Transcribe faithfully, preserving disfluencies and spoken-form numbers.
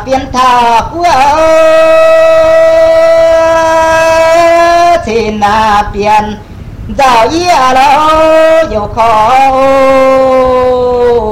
biến thà của xin là biến dạo ý lo dù khó